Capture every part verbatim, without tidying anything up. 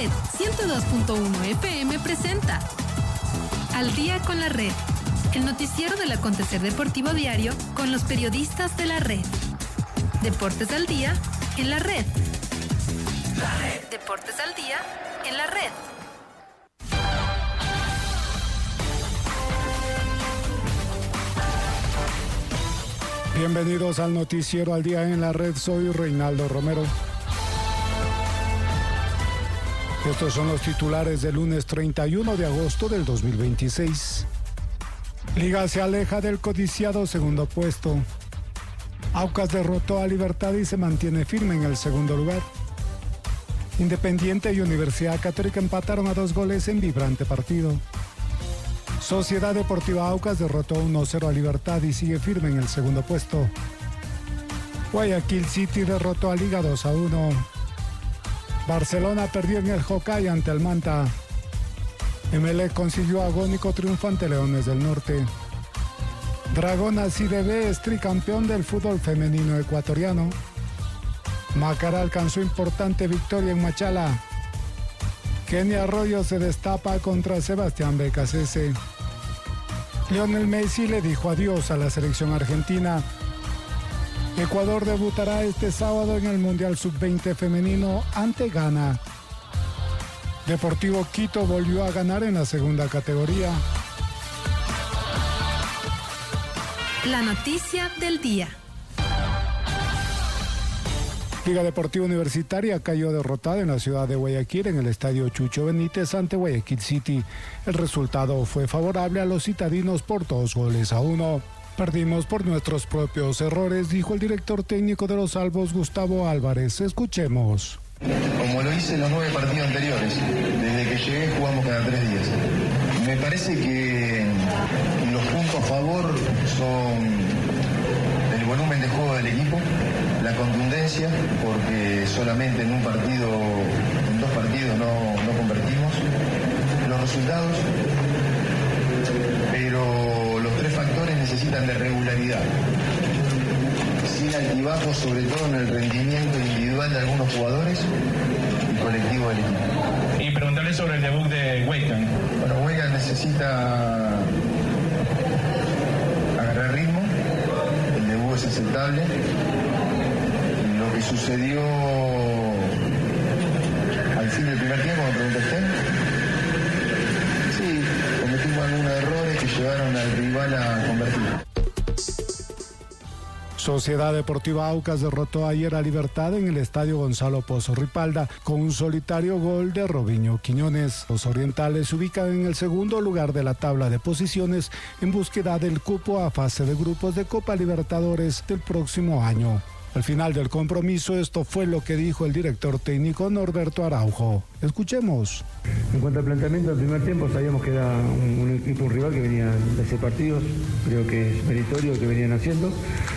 Red ciento dos punto uno F M presenta Al Día con la Red, el noticiero del acontecer deportivo diario con los periodistas de la Red. Deportes al Día en la Red. La Red. Deportes al Día en la Red. Bienvenidos al noticiero Al Día en la Red. Soy Reinaldo Romero. Estos son los titulares del lunes treinta y uno de agosto del dos mil veintiséis. Liga se aleja del codiciado segundo puesto. Aucas derrotó a Libertad y se mantiene firme en el segundo lugar. Independiente y Universidad Católica empataron a dos goles en vibrante partido. Sociedad Deportiva Aucas derrotó uno a cero a Libertad y sigue firme en el segundo puesto. Guayaquil City derrotó a Liga dos a uno. Barcelona perdió en el Hokkaido ante el Manta. Emelec consiguió agónico triunfo ante Leones del Norte. Dragonas I D B es tricampeón del fútbol femenino ecuatoriano. Macará alcanzó importante victoria en Machala. Kenny Arroyo se destapa contra Sebastián Becasese. Lionel Messi le dijo adiós a la selección argentina. Ecuador debutará este sábado en el Mundial sub veinte femenino ante Ghana. Deportivo Quito volvió a ganar en la segunda categoría. La noticia del día. Liga Deportiva Universitaria cayó derrotada en la ciudad de Guayaquil en el estadio Chucho Benítez ante Guayaquil City. El resultado fue favorable a los citadinos por dos goles a uno. Perdimos por nuestros propios errores, dijo el director técnico de los Albos, Gustavo Álvarez. Escuchemos. Como lo hice en los nueve partidos anteriores, desde que llegué jugamos cada tres días. Me parece que los puntos a favor son el volumen de juego del equipo, la contundencia, porque solamente en un partido, en dos partidos no, no convertimos, los resultados, pero los tres factores necesitan de regularidad, sin altibajos, sobre todo en el rendimiento individual de algunos jugadores y colectivo del equipo. Y preguntarle sobre el debut de Weigan. Bueno, Weigan necesita agarrar ritmo, el debut es aceptable. Lo que sucedió al fin del primer tiempo, me pregunta usted. Sí, cometimos algunos errores que llevaron al rival a convertir. Sociedad Deportiva Aucas derrotó ayer a Libertad en el estadio Gonzalo Pozo Ripalda con un solitario gol de Robinho Quiñones. Los orientales se ubican en el segundo lugar de la tabla de posiciones en búsqueda del cupo a fase de grupos de Copa Libertadores del próximo año. Al final del compromiso, esto fue lo que dijo el director técnico Norberto Araujo. Escuchemos. En cuanto al planteamiento del primer tiempo, sabíamos que era un, un equipo, un rival que venía de hacer partidos, creo que es meritorio lo que venían haciendo.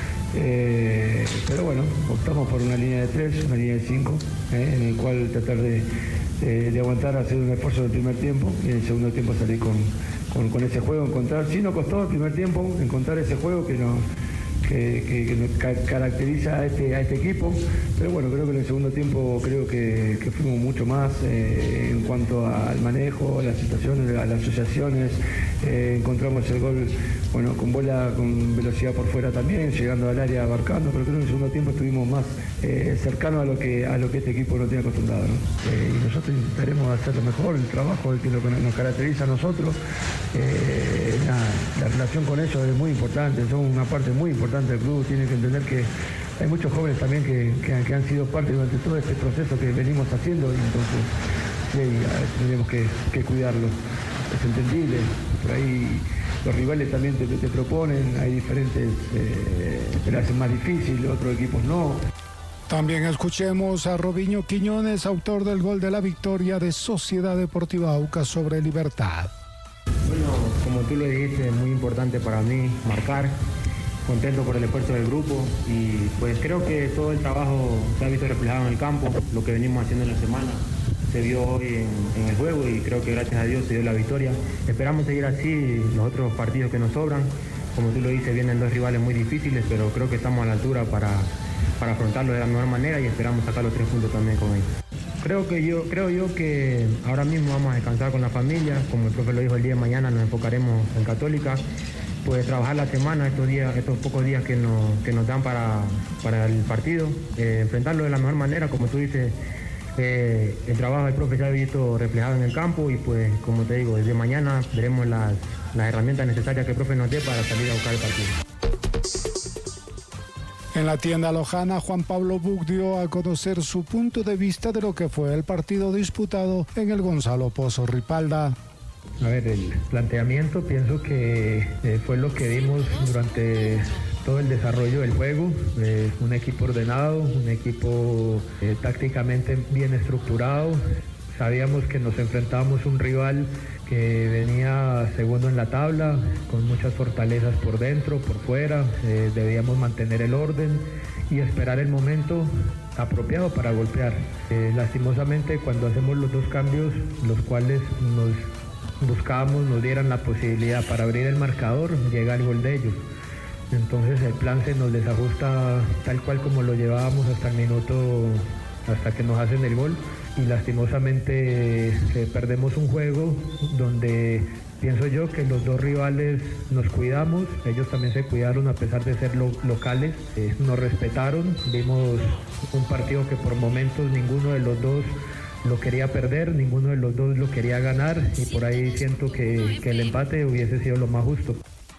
Eh, pero bueno, optamos por una línea de tres, una línea de cinco, eh, en el cual tratar de, de, de aguantar, hacer un esfuerzo del primer tiempo y en el segundo tiempo salir con, con, con ese juego, encontrar, sí nos costó el primer tiempo, encontrar ese juego que nos, que, que, que nos ca caracteriza a este, a este equipo, pero bueno, creo que en el segundo tiempo creo que, que fuimos mucho más eh, en cuanto al manejo, a las situaciones, a las asociaciones, eh, encontramos el gol, bueno, con bola, con velocidad por fuera también, llegando al área, abarcando, pero creo que en el segundo tiempo estuvimos más eh, cercanos a lo que a lo que este equipo no tiene acostumbrado, ¿no? Eh, y nosotros intentaremos hacer lo mejor, el trabajo que es lo que nos caracteriza a nosotros. Eh, nada, la relación con ellos es muy importante, son una parte muy importante del club, tienen que entender que hay muchos jóvenes también que, que, que han sido parte durante todo este proceso que venimos haciendo y entonces sí, tenemos que, que cuidarlo. Es entendible, por ahí los rivales también te, te proponen, hay diferentes, eh, te lo hacen más difícil, otros equipos no. También escuchemos a Robinho Quiñones, autor del gol de la victoria de Sociedad Deportiva Aucas sobre Libertad. Bueno, como tú lo dijiste, es muy importante para mí marcar, contento por el esfuerzo del grupo y pues creo que todo el trabajo se ha visto reflejado en el campo, lo que venimos haciendo en la semana se vio hoy en, en el juego y creo que gracias a Dios se dio la victoria. Esperamos seguir así los otros partidos que nos sobran, como tú lo dices, vienen dos rivales muy difíciles, pero creo que estamos a la altura para, para afrontarlo de la mejor manera y esperamos sacar los tres puntos también con ellos. Creo que yo, creo yo que ahora mismo vamos a descansar con la familia, como el profe lo dijo, el día de mañana nos enfocaremos en Católica, pues trabajar la semana, estos días, estos pocos días que nos, que nos dan para, para el partido, eh, enfrentarlo de la mejor manera, como tú dices, eh, el trabajo del profe se ha visto reflejado en el campo y pues como te digo, desde mañana veremos las, las herramientas necesarias que el profe nos dé para salir a buscar el partido. En la tienda lojana, Juan Pablo Buch dio a conocer su punto de vista de lo que fue el partido disputado en el Gonzalo Pozo Ripalda. A ver, el planteamiento pienso que eh, fue lo que vimos durante todo el desarrollo del juego, eh, un equipo ordenado, un equipo eh, tácticamente bien estructurado. Sabíamos que nos enfrentábamos a un rival que venía segundo en la tabla, con muchas fortalezas por dentro, por fuera, eh, debíamos mantener el orden y esperar el momento apropiado para golpear. Eh, lastimosamente cuando hacemos los dos cambios, los cuales nos buscábamos, nos dieran la posibilidad para abrir el marcador, llega el gol de ellos. Entonces el plan se nos desajusta tal cual como lo llevábamos hasta el minuto, hasta que nos hacen el gol. Y lastimosamente eh, perdemos un juego donde pienso yo que los dos rivales nos cuidamos, ellos también se cuidaron a pesar de ser lo, locales, eh, nos respetaron, vimos un partido que por momentos ninguno de los dos lo quería perder, ninguno de los dos lo quería ganar y por ahí siento que, que el empate hubiese sido lo más justo.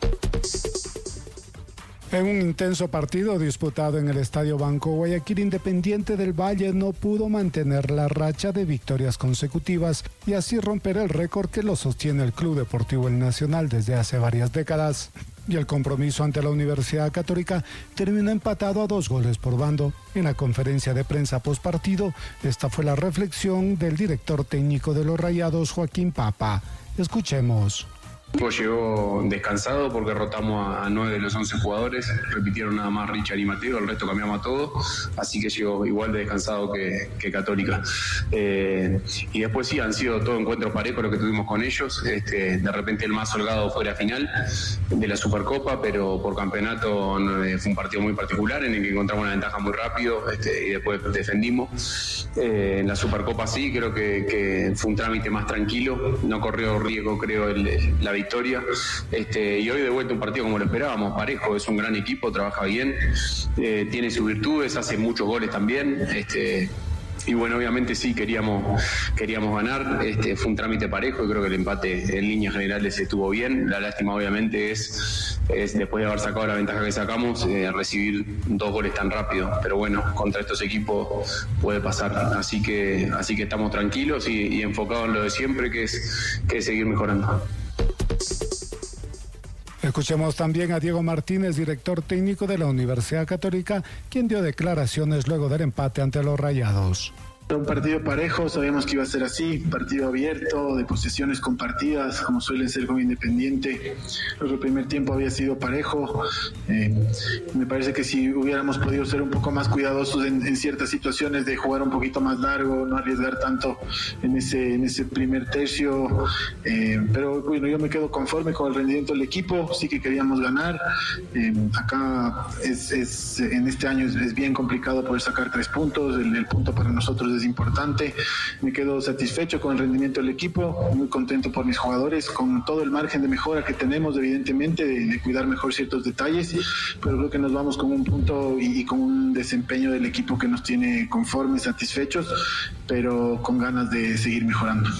En un intenso partido disputado en el Estadio Banco Guayaquil, Independiente del Valle no pudo mantener la racha de victorias consecutivas y así romper el récord que lo sostiene el Club Deportivo El Nacional desde hace varias décadas. Y el compromiso ante la Universidad Católica terminó empatado a dos goles por bando. En la conferencia de prensa postpartido, esta fue la reflexión del director técnico de los Rayados, Joaquín Papa. Escuchemos. El equipo llegó descansado porque rotamos a nueve de los once jugadores, repitieron nada más Richard y Mateo, el resto cambiamos a todos, así que llegó igual de descansado que, que Católica. Eh, y después sí, han sido todos encuentros parejos los que tuvimos con ellos, este, de repente el más holgado fue la final de la Supercopa, pero por campeonato eh, fue un partido muy particular en el que encontramos una ventaja muy rápido este, y después defendimos. Eh, en la Supercopa sí, creo que, que fue un trámite más tranquilo, no corrió riesgo creo el, la victoria, este, y hoy de vuelta un partido como lo esperábamos, parejo, es un gran equipo, trabaja bien, eh, tiene sus virtudes, hace muchos goles también, este, y bueno, obviamente sí queríamos queríamos ganar, este, fue un trámite parejo y creo que el empate en líneas generales estuvo bien. La lástima obviamente es, es después de haber sacado la ventaja que sacamos, eh, recibir dos goles tan rápido, pero bueno, contra estos equipos puede pasar, así que así que estamos tranquilos y, y enfocados en lo de siempre, que es, que es seguir mejorando. Escuchemos también a Diego Martínez, director técnico de la Universidad Católica, quien dio declaraciones luego del empate ante los Rayados. Un partido parejo, sabíamos que iba a ser así, partido abierto, de posesiones compartidas, como suelen ser con Independiente. Creo que el primer tiempo había sido parejo. Eh, me parece que si hubiéramos podido ser un poco más cuidadosos en, en ciertas situaciones de jugar un poquito más largo, no arriesgar tanto en ese, en ese primer tercio. Eh, pero bueno, yo me quedo conforme con el rendimiento del equipo, sí que queríamos ganar. Eh, acá es, es, en este año es, es bien complicado poder sacar tres puntos, el, el punto para nosotros es importante. Me quedo satisfecho con el rendimiento del equipo, muy contento por mis jugadores, con todo el margen de mejora que tenemos, evidentemente, de, de cuidar mejor ciertos detalles, pero creo que nos vamos con un punto y, y con un desempeño del equipo que nos tiene conformes, satisfechos, pero con ganas de seguir mejorando.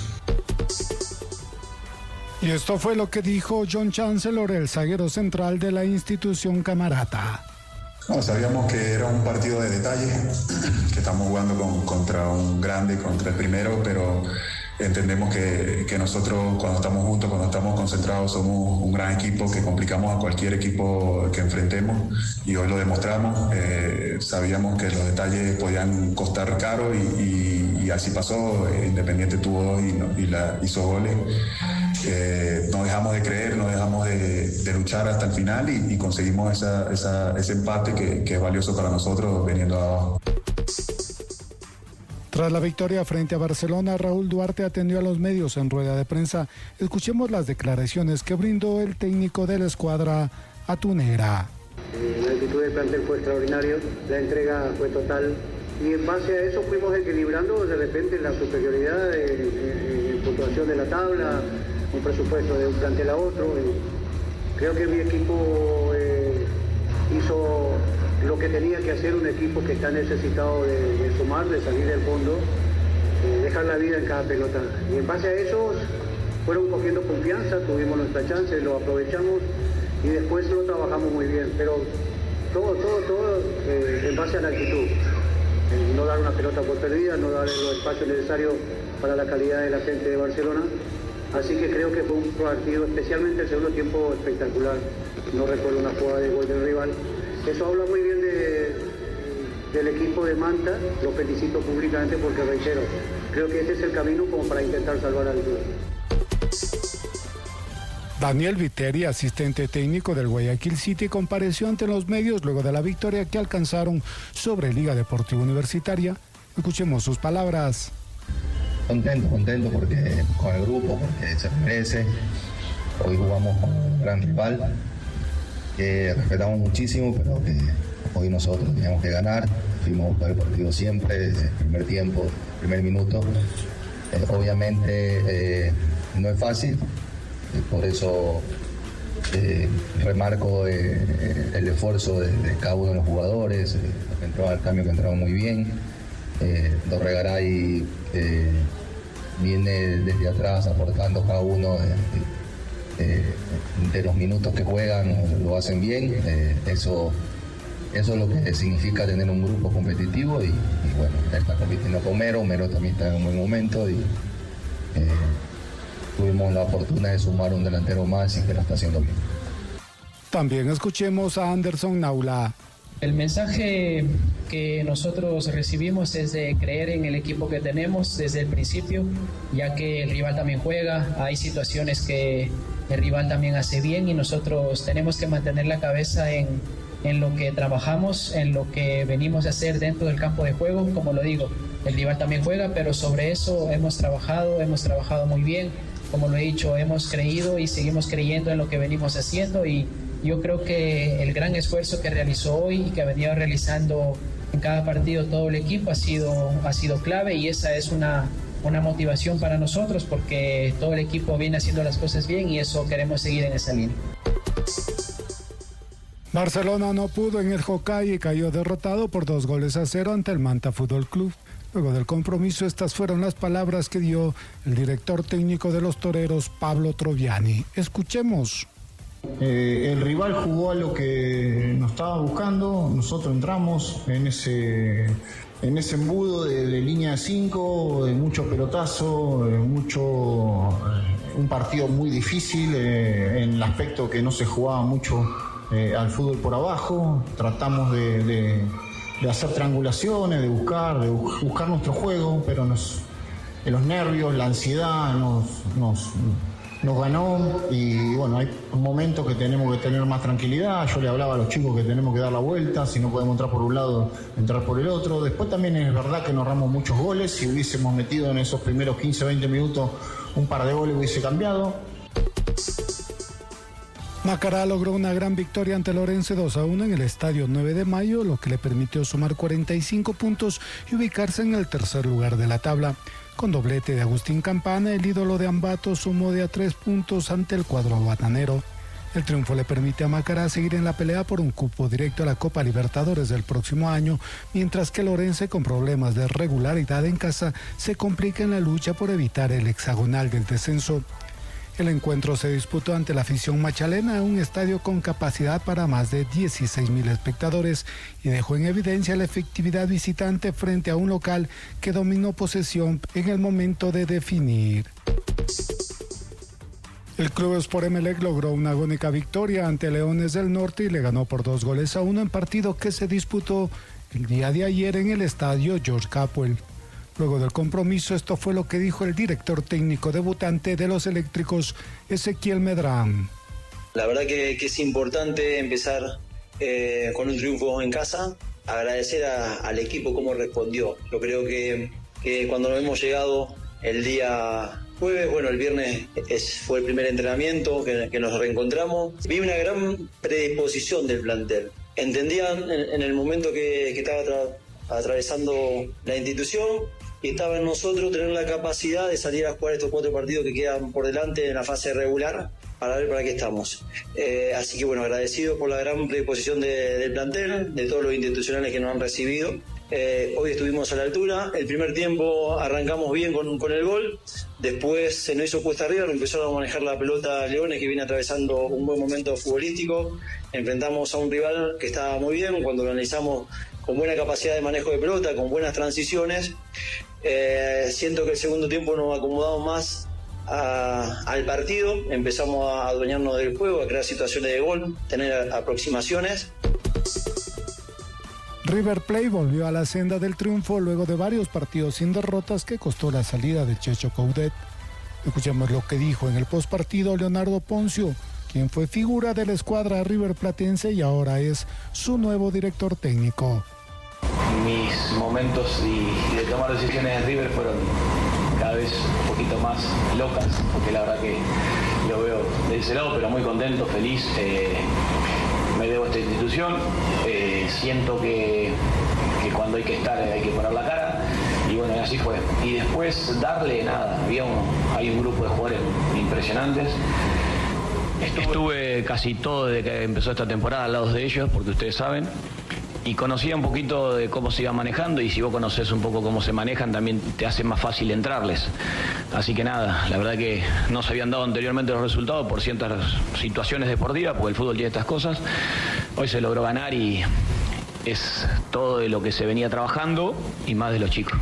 Y esto fue lo que dijo John Chancellor, el zaguero central de la institución Camarata. No, sabíamos que era un partido de detalle, que estamos jugando con, contra un grande, contra el primero, pero entendemos que, que nosotros cuando estamos juntos, cuando estamos concentrados, somos un gran equipo que complicamos a cualquier equipo que enfrentemos y hoy lo demostramos. Eh, sabíamos que los detalles podían costar caro y, y, y así pasó. Independiente tuvo dos y, y la, hizo goles. Eh, no dejamos de creer, no dejamos de, de luchar hasta el final y, y conseguimos esa, esa, ese empate que, que es valioso para nosotros veniendo de abajo. Tras la victoria frente a Barcelona, Raúl Duarte atendió a los medios en rueda de prensa. Escuchemos las declaraciones que brindó el técnico de la escuadra atunera. La actitud del plantel fue extraordinario, la entrega fue total, y en base a eso fuimos equilibrando de repente la superioridad en, en puntuación de la tabla, un presupuesto de un plantel a otro. Y creo que mi equipo eh, hizo lo que tenía que hacer un equipo que está necesitado de, de sumar, de salir del fondo, eh, dejar la vida en cada pelota. Y en base a eso fueron cogiendo confianza, tuvimos nuestra chance, lo aprovechamos y después lo trabajamos muy bien. Pero todo, todo, todo eh, en base a la actitud. Eh, no dar una pelota por perdida, no dar los espacios necesarios para la calidad de la gente de Barcelona. Así que creo que fue un partido, especialmente el segundo tiempo, espectacular. No recuerdo una jugada de gol del rival. Eso habla muy bien de, del equipo de Manta. Lo felicito públicamente porque, reitero, creo que ese es el camino como para intentar salvar al club. Daniel Viteri, asistente técnico del Guayaquil City, compareció ante los medios luego de la victoria que alcanzaron sobre Liga Deportiva Universitaria. Escuchemos sus palabras. Contento, contento porque con el grupo, porque se merece. Hoy jugamos con un gran rival que respetamos muchísimo, pero que hoy nosotros teníamos que ganar. Fuimos a buscar el partido siempre, desde el primer tiempo, primer minuto. Eh, obviamente eh, no es fácil. Por eso eh, remarco eh, el esfuerzo de, de cada uno de los jugadores, eh, que entró al cambio, que entraron muy bien. Eh, Dorregaray eh, viene desde atrás aportando cada uno de, de, de los minutos que juegan, lo hacen bien. Eh, eso, eso es lo que significa tener un grupo competitivo y, y bueno, está compitiendo con Mero, Mero también está en un buen momento y eh, tuvimos la fortuna de sumar un delantero más y que lo está haciendo bien. También escuchemos a Anderson Naula. El mensaje que nosotros recibimos es de creer en el equipo que tenemos desde el principio, ya que el rival también juega, hay situaciones que el rival también hace bien y nosotros tenemos que mantener la cabeza en, en lo que trabajamos, en lo que venimos a hacer dentro del campo de juego. Como lo digo, el rival también juega, pero sobre eso hemos trabajado, hemos trabajado muy bien. Como lo he dicho, hemos creído y seguimos creyendo en lo que venimos haciendo y yo creo que el gran esfuerzo que realizó hoy y que ha venido realizando en cada partido todo el equipo ha sido, ha sido clave y esa es una, una motivación para nosotros porque todo el equipo viene haciendo las cosas bien y eso queremos seguir en esa línea. Barcelona no pudo en el Hokkaido y cayó derrotado por dos goles a cero ante el Manta Fútbol Club. Luego del compromiso, estas fueron las palabras que dio el director técnico de los toreros, Pablo Troviani. Escuchemos. Eh, el rival jugó a lo que nos estaba buscando, nosotros entramos en ese, en ese embudo de, de línea cinco, de mucho pelotazo, de mucho, eh, un partido muy difícil, eh, en el aspecto que no se jugaba mucho eh, al fútbol por abajo. Tratamos de... de de hacer triangulaciones, de buscar, de buscar nuestro juego, pero nos, los nervios, la ansiedad nos, nos, nos ganó y bueno, hay momentos que tenemos que tener más tranquilidad. Yo le hablaba a los chicos que tenemos que dar la vuelta, si no podemos entrar por un lado, entrar por el otro. Después también es verdad que nos erramos muchos goles, si hubiésemos metido en esos primeros quince, veinte minutos un par de goles hubiese cambiado. Macará logró una gran victoria ante Lorense dos a uno en el estadio nueve de mayo, lo que le permitió sumar cuarenta y cinco puntos y ubicarse en el tercer lugar de la tabla. Con doblete de Agustín Campana, el ídolo de Ambato sumó de a tres puntos ante el cuadro bananero. El triunfo le permite a Macará seguir en la pelea por un cupo directo a la Copa Libertadores del próximo año, mientras que Lorense, con problemas de regularidad en casa, se complica en la lucha por evitar el hexagonal del descenso. El encuentro se disputó ante la afición machalena, un estadio con capacidad para más de dieciséis mil espectadores, y dejó en evidencia la efectividad visitante frente a un local que dominó posesión en el momento de definir. El Club Sport Emelec logró una agónica victoria ante Leones del Norte y le ganó por dos goles a uno en partido que se disputó el día de ayer en el estadio George Capwell. Luego del compromiso, esto fue lo que dijo el director técnico debutante de los eléctricos, Ezequiel Medrán. La verdad que, que es importante empezar eh, con un triunfo en casa, agradecer a, al equipo cómo respondió. Yo creo que, que cuando nos hemos llegado el día jueves, bueno, el viernes es, fue el primer entrenamiento que, que nos reencontramos, vi una gran predisposición del plantel. Entendían en, en el momento que, que estaba tra- atravesando la institución y estaba en nosotros tener la capacidad de salir a jugar estos cuatro partidos que quedan por delante en la fase regular para ver para qué estamos. Eh, así que bueno, agradecido por la gran predisposición de, del plantel, de todos los institucionales que nos han recibido. Eh, hoy estuvimos a la altura, el primer tiempo arrancamos bien con, con el gol, después se nos hizo cuesta arriba, empezaron a manejar la pelota Leones, que viene atravesando un buen momento futbolístico, enfrentamos a un rival que estaba muy bien, cuando lo analizamos con buena capacidad de manejo de pelota, con buenas transiciones. Eh, siento que el segundo tiempo nos acomodamos más a, al partido, empezamos a adueñarnos del juego, a crear situaciones de gol, tener aproximaciones. River Plate volvió a la senda del triunfo luego de varios partidos sin derrotas que costó la salida de Checho Coudet. Escuchemos lo que dijo en el postpartido Leonardo Poncio, quien fue figura de la escuadra River Platense y ahora es su nuevo director técnico. Mis momentos y de tomar decisiones en River fueron cada vez un poquito más locas, porque la verdad que lo veo de ese lado, pero muy contento, feliz. Eh, me debo a esta institución, eh, siento que, que cuando hay que estar hay que poner la cara, y bueno, así fue. Y después darle nada, había un, hay un grupo de jugadores impresionantes. Estuve, Estuve casi todo desde que empezó esta temporada al lado de ellos, porque ustedes saben, y conocía un poquito de cómo se iba manejando, y si vos conocés un poco cómo se manejan, también te hace más fácil entrarles. Así que nada, la verdad que no se habían dado anteriormente los resultados por ciertas situaciones deportivas, porque el fútbol tiene estas cosas. Hoy se logró ganar y es todo de lo que se venía trabajando y más de los chicos.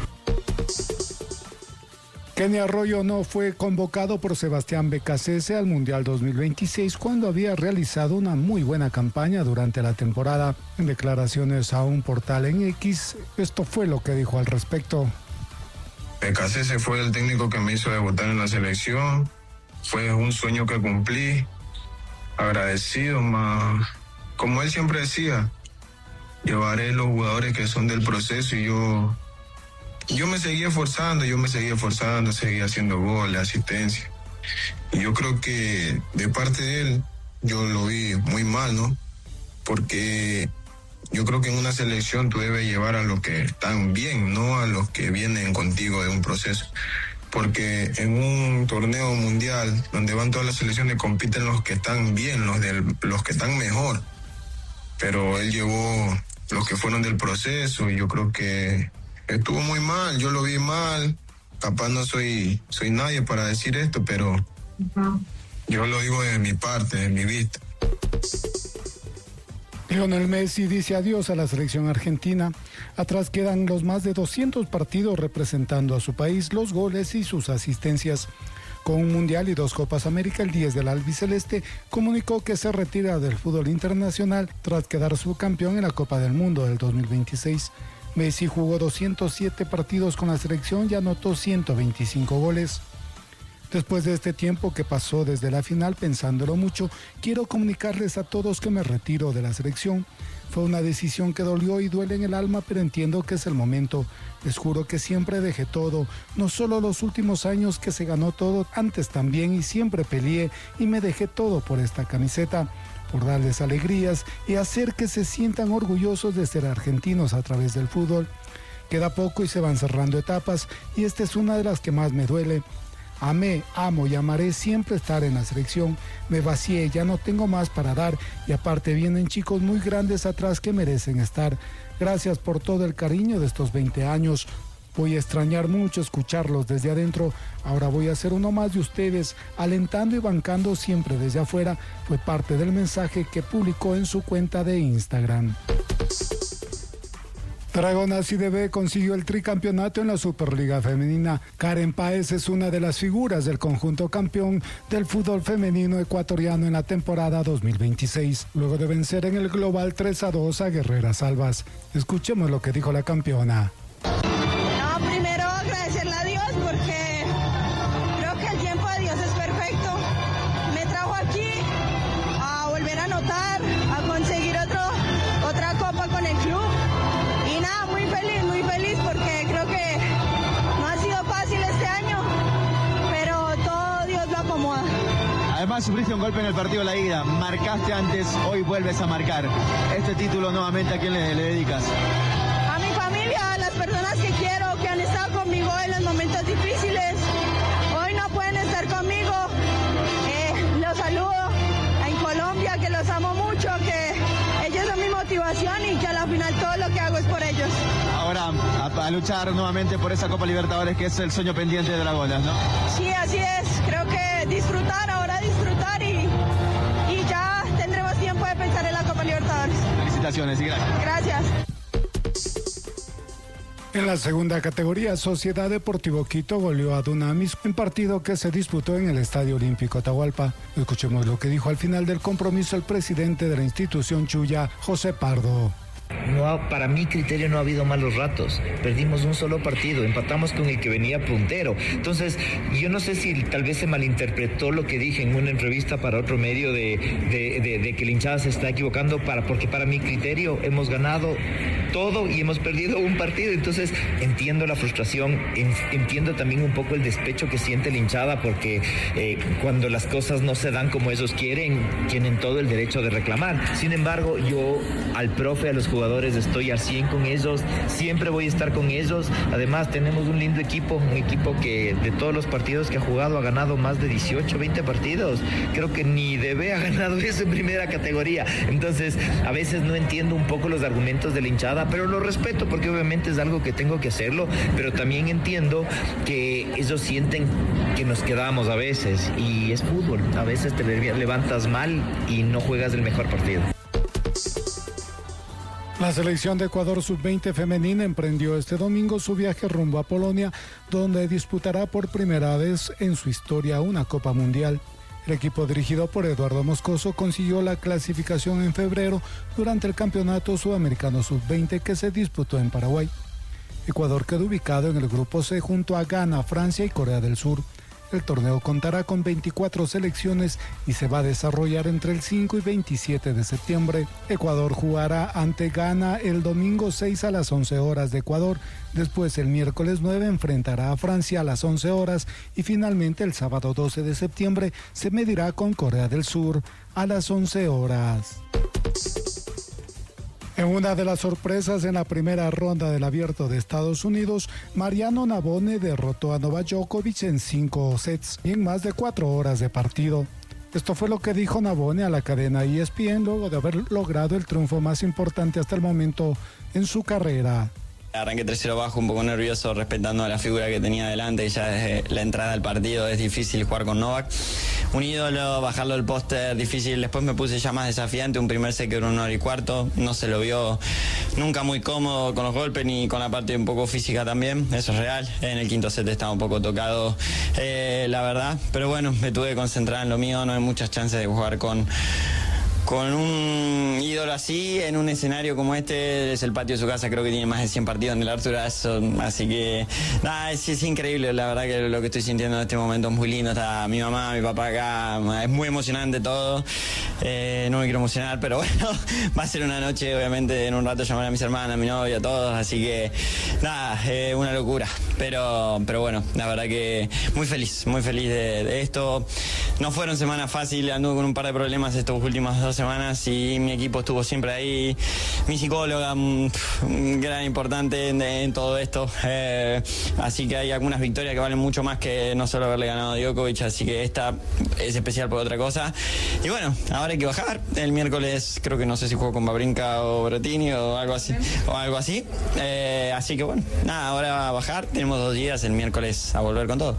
Kenny Arroyo no fue convocado por Sebastián Becasese al Mundial dos mil veintiséis cuando había realizado una muy buena campaña durante la temporada. En declaraciones a un portal en X, esto fue lo que dijo al respecto. Becasese fue el técnico que me hizo debutar en la selección. Fue un sueño que cumplí. Agradecido, más como él siempre decía, llevaré los jugadores que son del proceso y yo... Yo me seguía esforzando, yo me seguía esforzando, seguía haciendo goles, asistencia. Y yo creo que de parte de él, yo lo vi muy mal, ¿no? Porque yo creo que en una selección tú debes llevar a los que están bien, no a los que vienen contigo de un proceso. Porque en un torneo mundial, donde van todas las selecciones, compiten los que están bien, los, del, los que están mejor. Pero él llevó los que fueron del proceso y yo creo que... estuvo muy mal, yo lo vi mal, capaz no soy, soy nadie para decir esto, pero uh-huh. yo lo digo de mi parte, de mi vista. Lionel Messi dice adiós a la selección argentina. Atrás quedan los más de doscientos partidos representando a su país, los goles y sus asistencias. Con un Mundial y dos Copas América, el diez del albiceleste comunicó que se retira del fútbol internacional tras quedar subcampeón en la Copa del Mundo del dos mil veintiséis. Messi jugó doscientos siete partidos con la selección y anotó ciento veinticinco goles. Después de este tiempo que pasó desde la final pensándolo mucho, quiero comunicarles a todos que me retiro de la selección. Fue una decisión que dolió y duele en el alma, pero entiendo que es el momento. Les juro que siempre dejé todo, no solo los últimos años que se ganó todo, antes también, y siempre peleé y me dejé todo por esta camiseta, por darles alegrías y hacer que se sientan orgullosos de ser argentinos a través del fútbol. Queda poco y se van cerrando etapas, y esta es una de las que más me duele. Amé, amo y amaré siempre estar en la selección. Me vacié, ya no tengo más para dar, y aparte vienen chicos muy grandes atrás que merecen estar. Gracias por todo el cariño de estos veinte años. Voy a extrañar mucho escucharlos desde adentro. Ahora voy a ser uno más de ustedes, alentando y bancando siempre desde afuera. Fue parte del mensaje que publicó en su cuenta de Instagram. Dragona C D B consiguió el tricampeonato en la Superliga Femenina. Karen Páez es una de las figuras del conjunto campeón del fútbol femenino ecuatoriano en la temporada dos mil veintiséis, luego de vencer en el global tres a dos a Guerreras Albas. Escuchemos lo que dijo la campeona. No, primero agradecerle a Dios porque creo que el tiempo de Dios es perfecto. Me trajo aquí a volver a anotar, a conseguir otro, otra copa con el club. Y nada, muy feliz, muy feliz porque creo que no ha sido fácil este año, pero todo Dios lo acomoda. Además sufriste un golpe en el partido de la ida, marcaste antes, hoy vuelves a marcar. Este título nuevamente, ¿a quién le, le dedicas? A mi familia, personas que quiero, que han estado conmigo en los momentos difíciles, hoy no pueden estar conmigo. Eh, los saludo en Colombia, que los amo mucho, que ellos son mi motivación y que a la final todo lo que hago es por ellos. Ahora a, a luchar nuevamente por esa Copa Libertadores, que es el sueño pendiente de Dragonas, ¿no? Sí, así es. Creo que disfrutar, ahora disfrutar y, y ya tendremos tiempo de pensar en la Copa Libertadores. Felicitaciones y gracias. Gracias. En la segunda categoría, Sociedad Deportivo Quito goleó a Dunamis en partido que se disputó en el Estadio Olímpico Atahualpa. Escuchemos lo que dijo al final del compromiso el presidente de la institución Chuya, José Pardo. No ha, para mi criterio no ha habido malos ratos. Perdimos un solo partido, empatamos con el que venía puntero. Entonces, yo no sé si tal vez se malinterpretó lo que dije en una entrevista para otro medio de, de, de, de que la hinchada se está equivocando, para, porque para mi criterio hemos ganado todo y hemos perdido un partido. Entonces, entiendo la frustración, entiendo también un poco el despecho que siente la hinchada, porque eh, cuando las cosas no se dan como ellos quieren, tienen todo el derecho de reclamar. Sin embargo, yo al profe, a los jugadores, estoy al cien con ellos, siempre voy a estar con ellos. Además, tenemos un lindo equipo, un equipo que de todos los partidos que ha jugado ha ganado más de dieciocho, veinte partidos. Creo que ni debe ha ganado eso en primera categoría. Entonces, a veces no entiendo un poco los argumentos de la hinchada, pero lo respeto porque obviamente es algo que tengo que hacerlo, pero también entiendo que ellos sienten que nos quedamos a veces, y es fútbol. A veces te levantas mal y no juegas el mejor partido. La selección de Ecuador sub veinte femenina emprendió este domingo su viaje rumbo a Polonia, donde disputará por primera vez en su historia una Copa Mundial. El equipo dirigido por Eduardo Moscoso consiguió la clasificación en febrero durante el Campeonato Sudamericano sub veinte que se disputó en Paraguay. Ecuador quedó ubicado en el Grupo C junto a Ghana, Francia y Corea del Sur. El torneo contará con veinticuatro selecciones y se va a desarrollar entre el cinco y veintisiete de septiembre. Ecuador jugará ante Ghana el domingo seis a las once horas de Ecuador. Después, el miércoles nueve, enfrentará a Francia a las once horas y finalmente el sábado doce de septiembre se medirá con Corea del Sur a las once horas. En una de las sorpresas en la primera ronda del Abierto de Estados Unidos, Mariano Navone derrotó a Novak Djokovic en cinco sets y en más de cuatro horas de partido. Esto fue lo que dijo Navone a la cadena E S P N luego de haber logrado el triunfo más importante hasta el momento en su carrera. Arranqué tres cero abajo, un poco nervioso, respetando a la figura que tenía delante, y ya desde la entrada al partido es difícil jugar con Novak. Un ídolo, bajarlo del póster, difícil. Después me puse ya más desafiante, un primer set que era una hora y cuarto. No se lo vio nunca muy cómodo con los golpes ni con la parte un poco física también, eso es real. En el quinto set estaba un poco tocado, eh, la verdad. Pero bueno, me tuve que concentrar en lo mío, no hay muchas chances de jugar con... Con un ídolo así, en un escenario como este, es el patio de su casa, creo que tiene más de cien partidos en el Arturo Aso, así que nada, es, es increíble, la verdad que lo que estoy sintiendo en este momento es muy lindo, está mi mamá, mi papá acá, es muy emocionante todo, eh, no me quiero emocionar, pero bueno, va a ser una noche, obviamente, en un rato llamar a mis hermanas, a mi novia, a todos, así que nada, eh, una locura, pero, pero bueno, la verdad que muy feliz, muy feliz de, de esto. No fueron semanas fáciles, anduve con un par de problemas estos últimos dos semanas y mi equipo estuvo siempre ahí, mi psicóloga, un gran importante en, en todo esto, eh, así que hay algunas victorias que valen mucho más que no solo haberle ganado a Djokovic, así que esta es especial por otra cosa. Y bueno, ahora hay que bajar, el miércoles creo que no sé si juego con Babrinka o Berrettini o algo así, o algo así, eh, así que bueno, nada, ahora va a bajar, tenemos dos días, el miércoles a volver con todo.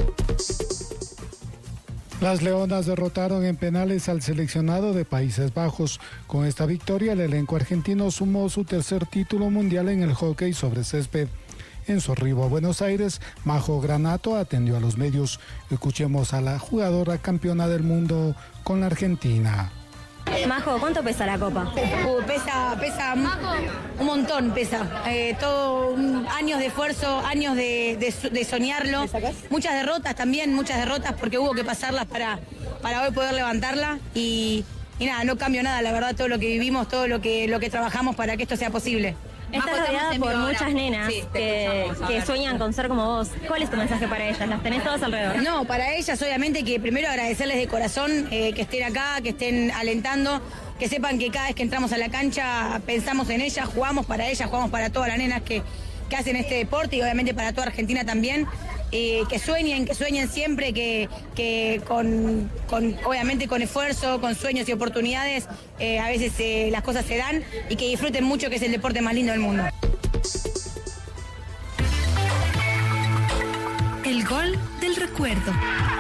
Las Leonas derrotaron en penales al seleccionado de Países Bajos. Con esta victoria, el elenco argentino sumó su tercer título mundial en el hockey sobre césped. En su arribo a Buenos Aires, Majo Granato atendió a los medios. Escuchemos a la jugadora campeona del mundo con la Argentina. Majo, ¿cuánto pesa la copa? Uh, pesa, pesa un montón, pesa. Eh, todo un, años de esfuerzo, años de, de, de soñarlo. Muchas derrotas también, muchas derrotas porque hubo que pasarlas para, para hoy poder levantarla. Y, y nada, no cambio nada, la verdad, todo lo que vivimos, todo lo que, lo que trabajamos para que esto sea posible. Estás rodeada por muchas nenas sí, que, que sueñan con ser como vos. ¿Cuál es tu mensaje para ellas? ¿Las tenés todas alrededor? No, para ellas obviamente que primero agradecerles de corazón eh, que estén acá, que estén alentando, que sepan que cada vez que entramos a la cancha pensamos en ellas, jugamos para ellas, jugamos para todas las nenas que, que hacen este deporte y obviamente para toda Argentina también. Eh, que sueñen, que sueñen siempre, que, que con, con, obviamente con esfuerzo, con sueños y oportunidades, eh, a veces eh, las cosas se dan y que disfruten mucho, que es el deporte más lindo del mundo. El gol del recuerdo.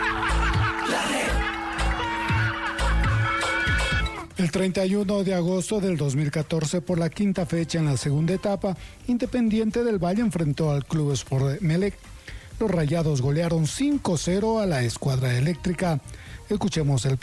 El treinta y uno de agosto del dos mil catorce, por la quinta fecha en la segunda etapa, Independiente del Valle enfrentó al Club Sport Emelec. Los Rayados golearon cinco cero a la escuadra eléctrica. Escuchemos el